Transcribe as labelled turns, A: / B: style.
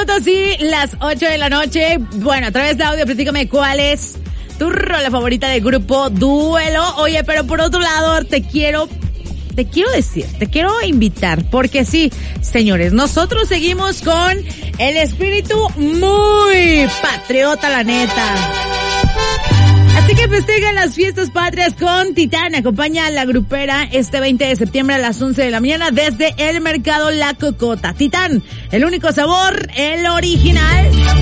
A: minutos y las 8 de la noche. Bueno, a través de audio, platícame cuál es tu rola favorita del grupo Duelo. Oye, pero por otro lado, te quiero invitar, porque sí, señores, nosotros seguimos con el espíritu muy patriota, la neta. Así que festejan las fiestas patrias con Titán. Acompaña a la grupera este 20 de septiembre a las 11 de la mañana desde el Mercado La Cocota. Titán, el único sabor, el original.